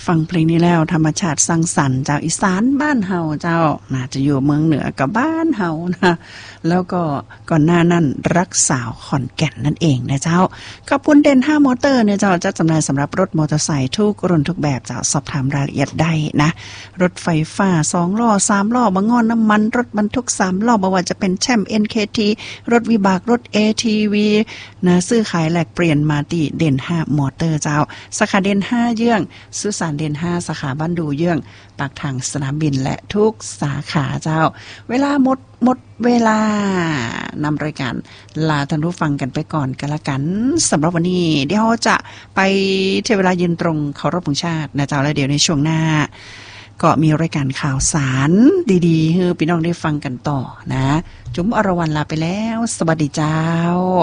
ฟังเพลงนี้แล้วธรรมชาติสร้างสรรค์เจ้าอีสานบ้านเฮาเจ้าน่าจะอยู่เมืองเหนือกับบ้านเฮานะแล้วก็ก่อนหน้านั้นรักสาวขอนแก่นนั่นเองนะเจ้าขอบคุณเด่น5มอเตอร์เนี่ยเจ้าจะจำหน่ายสำหรับรถมอเตอร์ไซค์ทุกรุ่นทุกแบบเจ้าสอบถามรายละเอียดได้นะรถไฟฟ้า2ล้อ3ล้อบางงอนน้ำมันรถบรรทุก3ล้อบ่ว่าจะเป็นแชมป์ NKT รถวิบากรถ ATV นะซื้อขายแลกเปลี่ยนมาที่เด่น5มอเตอร์เจ้าสาขาเด่น5เยื่องสุสานเด่น5สาขาบ้านดูเยื่องปากทางสนามบินและทุกสาขาเจ้าเวลาหมดเวลานำรายการลาท่านผู้ฟังกันไปก่อนกันละกันสำหรับวันนี้เดี๋ยวจะไปเทเวลายืนตรงเคารพธงชาตินะเจ้าแล้วเดี๋ยวในช่วงหน้าก็มีรายการข่าวสารดีๆให้พี่น้องได้ฟังกันต่อนะจุ๋มอรวรรณลาไปแล้วสวัสดีเจ้า